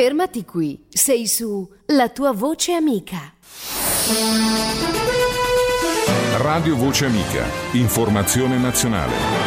Fermati qui, sei su La tua voce amica. Radio Voce Amica, informazione nazionale.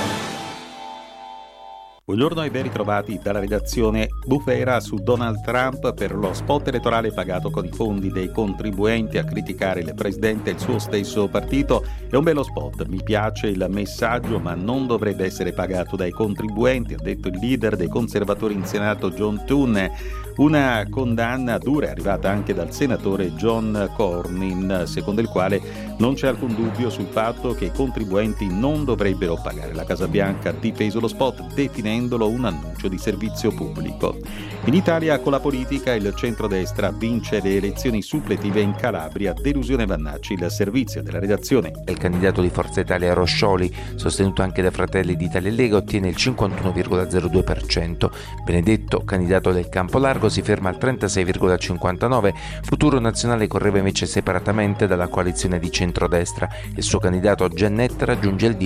Buongiorno e ben ritrovati dalla redazione. Bufera su Donald Trump per lo spot elettorale pagato con i fondi dei contribuenti a criticare il presidente e il suo stesso partito. È un bello spot, mi piace il messaggio, ma non dovrebbe essere pagato dai contribuenti, ha detto il leader dei conservatori in Senato John Thune. Una condanna dura è arrivata anche dal senatore John Cornyn, secondo il quale non c'è alcun dubbio sul fatto che i contribuenti non dovrebbero pagare. La Casa Bianca ha difeso lo spot definendolo un annuncio di servizio pubblico. In Italia, con la politica, il centrodestra vince le elezioni suppletive in Calabria. Delusione Vannacci, il servizio della redazione. Il candidato di Forza Italia Roscioli, sostenuto anche da Fratelli d'Italia e Lega, ottiene il 51,02%. Benedetto, candidato del Campolargo, si ferma al 36,59%. Futuro Nazionale correva invece separatamente dalla coalizione di centrodestra. Il suo candidato Giannetta raggiunge il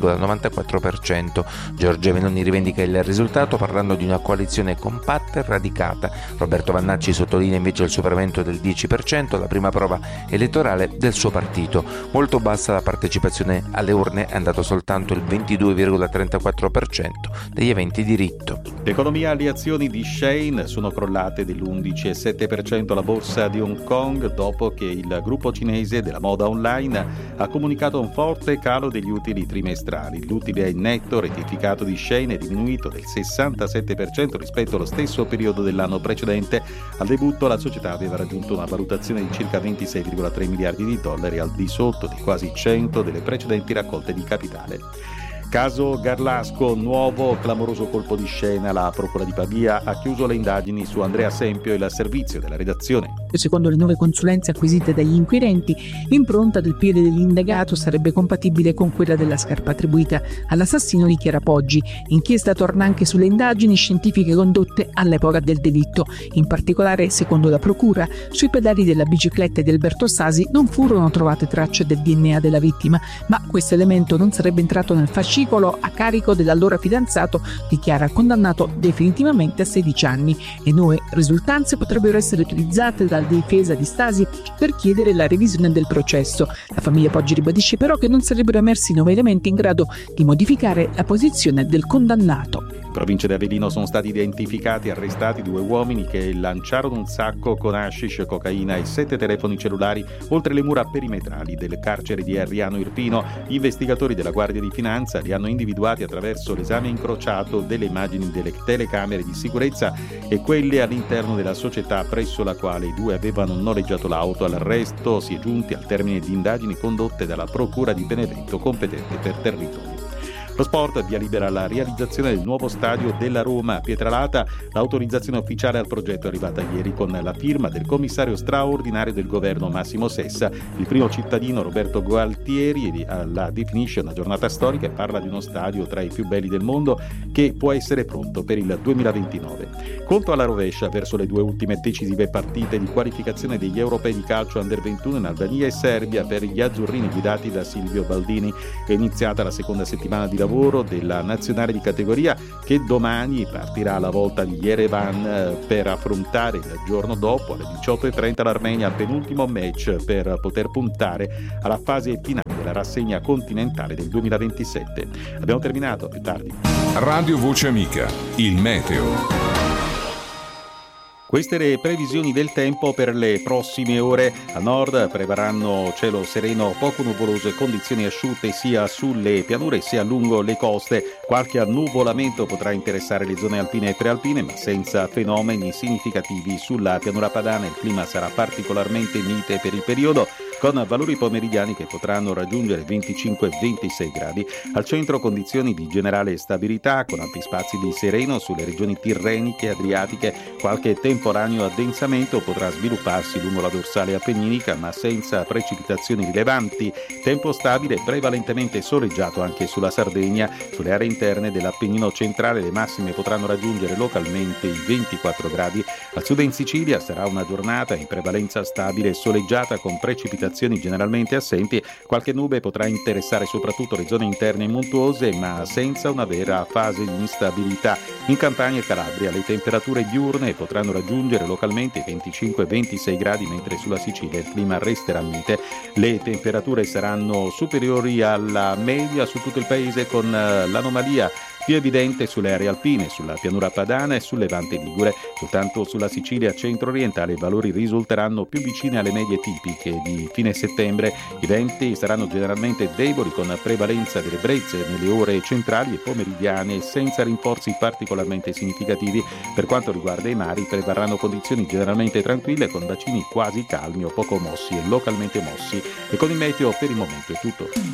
10,94%. Giorgia Meloni rivendica il risultato parlando di una coalizione compatta e radicata. Roberto Vannacci sottolinea invece il superamento del 10%, la prima prova elettorale del suo partito. Molto bassa la partecipazione alle urne, è andato soltanto il 22,34% degli aventi diritto. L'economia, le azioni di Shein sono crollate dell'11,7% alla borsa di Hong Kong dopo che il gruppo cinese della moda online ha comunicato un forte calo degli utili trimestrali. L'utile netto rettificato di Shein è diminuito del 67% rispetto allo stesso periodo dell'anno precedente. Al debutto la società aveva raggiunto una valutazione di circa 26,3 miliardi di dollari, al di sotto di quasi 100 delle precedenti raccolte di capitale. Caso Garlasco, nuovo clamoroso colpo di scena. La Procura di Pavia ha chiuso le indagini su Andrea Sempio e il servizio della redazione. Secondo le nuove consulenze acquisite dagli inquirenti, l'impronta del piede dell'indagato sarebbe compatibile con quella della scarpa attribuita all'assassino di Chiara Poggi. L'inchiesta torna anche sulle indagini scientifiche condotte all'epoca del delitto. In particolare, secondo la Procura, sui pedali della bicicletta di Alberto Sasi non furono trovate tracce del DNA della vittima, ma questo elemento non sarebbe entrato nel fascicolo a carico dell'allora fidanzato di Chiara, condannato definitivamente a 16 anni. Le nuove risultanze potrebbero essere utilizzate dalla difesa di Stasi per chiedere la revisione del processo. La famiglia Poggi ribadisce però che non sarebbero emersi nuovi elementi in grado di modificare la posizione del condannato. In provincia di Avellino sono stati identificati e arrestati 2 uomini che lanciarono un sacco con hashish, cocaina e 7 telefoni cellulari oltre le mura perimetrali del carcere di Arriano Irpino. Gli investigatori della Guardia di Finanza li hanno individuati attraverso l'esame incrociato delle immagini delle telecamere di sicurezza e quelle all'interno della società presso la quale i 2 avevano noleggiato l'auto. All'arresto si è giunti al termine di indagini condotte dalla Procura di Benevento, competente per territorio. Lo sport, via libera alla realizzazione del nuovo stadio della Roma a Pietralata. L'autorizzazione ufficiale al progetto è arrivata ieri con la firma del commissario straordinario del governo Massimo Sessa. Il primo cittadino, Roberto Gualtieri, la definisce una giornata storica e parla di uno stadio tra i più belli del mondo che può essere pronto per il 2029. Conto alla rovescia verso le 2 ultime decisive partite di qualificazione degli europei di calcio Under 21 in Albania e Serbia per gli azzurrini guidati da Silvio Baldini. È iniziata la seconda settimana di lavoro della nazionale di categoria che domani partirà alla volta di Yerevan per affrontare il giorno dopo alle 18:30 l'Armenia al penultimo match per poter puntare alla fase finale della rassegna continentale del 2027. Abbiamo terminato, più tardi. Radio Voce Amica, il meteo. Queste le previsioni del tempo per le prossime ore. A nord prevarranno cielo sereno, poco nuvoloso e condizioni asciutte sia sulle pianure sia lungo le coste. Qualche annuvolamento potrà interessare le zone alpine e prealpine, ma senza fenomeni significativi sulla pianura padana. Il clima sarà particolarmente mite per il periodo, con valori pomeridiani che potranno raggiungere 25-26 gradi. Al centro condizioni di generale stabilità, con ampi spazi di sereno sulle regioni tirreniche e adriatiche. Qualche temporaneo addensamento potrà svilupparsi lungo la dorsale appenninica, ma senza precipitazioni rilevanti. Tempo stabile prevalentemente soleggiato anche sulla Sardegna. Sulle aree interne dell'Appennino centrale le massime potranno raggiungere localmente i 24 gradi. Al sud in Sicilia sarà una giornata in prevalenza stabile e soleggiata con precipitazioni precipitazioni generalmente assenti, qualche nube potrà interessare soprattutto le zone interne montuose, ma senza una vera fase di instabilità. In Campania e Calabria le temperature diurne potranno raggiungere localmente i 25-26 gradi, mentre sulla Sicilia il clima resterà mite. Le temperature saranno superiori alla media su tutto il paese, con l'anomalia più evidente sulle aree alpine, sulla pianura padana e sul Levante ligure. Soltanto sulla Sicilia centro-orientale i valori risulteranno più vicini alle medie tipiche di fine settembre. I venti saranno generalmente deboli, con prevalenza delle brezze nelle ore centrali e pomeridiane, senza rinforzi particolarmente significativi. Per quanto riguarda i mari, prevarranno condizioni generalmente tranquille, con bacini quasi calmi o poco mossi e localmente mossi. E con il meteo per il momento è tutto.